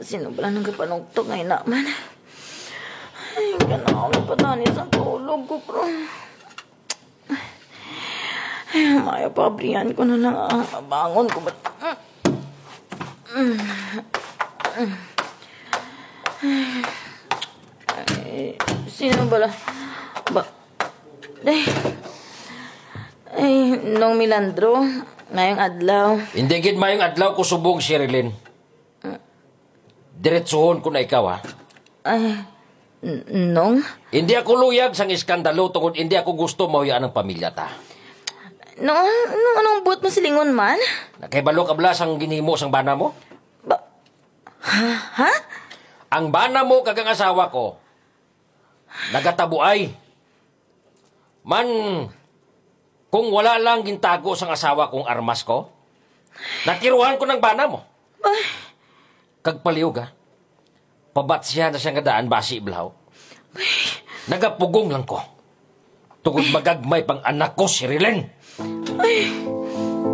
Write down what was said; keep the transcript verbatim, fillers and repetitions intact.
sino ba lang nagpanugtog ngayon naman? Ay, ganaw na patanis ang tulog ko, bro. Ay, maya pa, briyan ko na lang ang bangon ko ba? Ay, sino ba lang? Ba? Ay, ay, nung Milandro, ngayong adlaw. Hindi gid mayong adlaw ko subong, Sherilyn. Diretsuhon ko na ikaw, ha? Ay, n- nung? Hindi ako luyag sang iskandalo tungod hindi ako gusto mauyaan ng pamilya ta. Nung, nung anong buot mo silingon man? Nakahibalo ka bala sang ginhimo sang bana mo? Ba? Ha? Ha? Ang bana mo kagang asawa ko, nagatabuay. Man, kung wala lang gintago sang asawa kong armas ko, nakiruhan ko ng bana mo. Ay, Kagpaliyog, ha? Pabat siya na siyang gadaan basi iblaw. Nagapugong lang ko. Tungod magagmay pang anak ko, si Rilen. ay,